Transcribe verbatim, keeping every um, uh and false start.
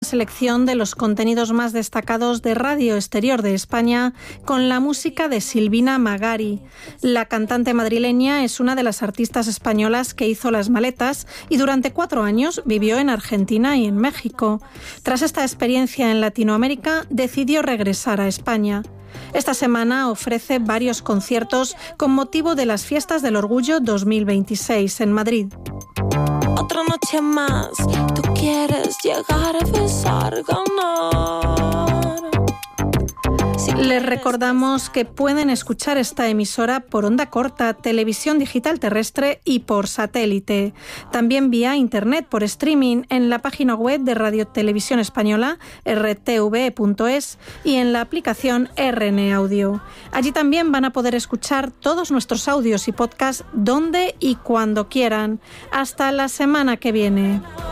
selección de los contenidos más destacados de Radio Exterior de España con la música de Silvina Magari. La cantante madrileña es una de las artistas españolas que hizo las maletas y durante cuatro años vivió en Argentina y en México. Tras esta experiencia en Latinoamérica, decidió regresar a España. Esta semana ofrece varios conciertos con motivo de las Fiestas del Orgullo dos mil veintiséis en Madrid. Otra noche más, tú quieres llegar a besar, ganar. Les recordamos que pueden escuchar esta emisora por onda corta, televisión digital terrestre y por satélite. También vía internet por streaming en la página web de Radio Televisión Española, erre te ve punto es, y en la aplicación erre ene Audio. Allí también van a poder escuchar todos nuestros audios y podcasts donde y cuando quieran. Hasta la semana que viene.